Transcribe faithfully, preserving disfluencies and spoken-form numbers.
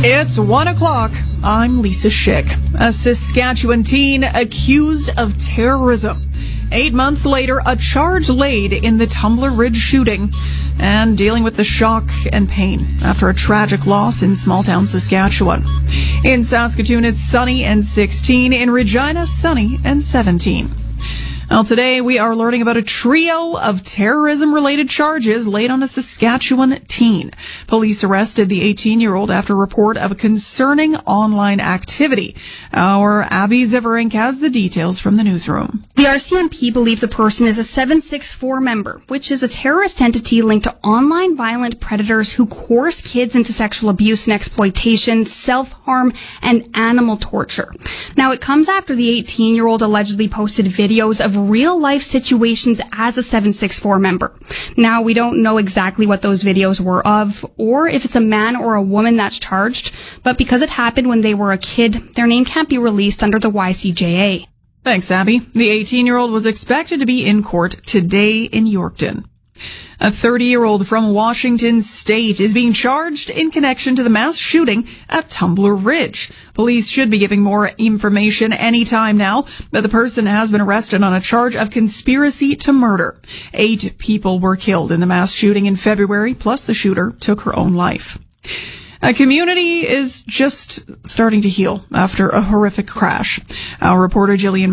It's one o'clock. I'm Lisa Schick. A Saskatchewan teen accused of terrorism. Eight months later, a charge laid in the Tumbler Ridge shooting and dealing with the shock and pain after a tragic loss in small-town Saskatchewan. In Saskatoon, it's sunny and sixteen. In Regina, sunny and seventeen. Well, today we are learning about a trio of terrorism-related charges laid on a Saskatchewan teen. Police arrested the eighteen-year-old after a report of a concerning online activity. Our Abby Ziverink has the details from the newsroom. The R C M P believe the person is a seven six four member, which is a terrorist entity linked to online violent predators who coerce kids into sexual abuse and exploitation, self-harm, and animal torture. Now, it comes after the eighteen-year-old allegedly posted videos of real-life situations as a seven six four member. Now, we don't know exactly what those videos were of, or if it's a man or a woman that's charged, but because it happened when they were a kid, their name can't be released under the Y C J A. Thanks, Abby. The eighteen-year-old was expected to be in court today in Yorkton. A thirty-year-old from Washington State is being charged in connection to the mass shooting at Tumbler Ridge. Police should be giving more information any time now, but the person has been arrested on a charge of conspiracy to murder. Eight people were killed in the mass shooting in February, plus the shooter took her own life. A community is just starting to heal after a horrific crash. Our reporter Jillian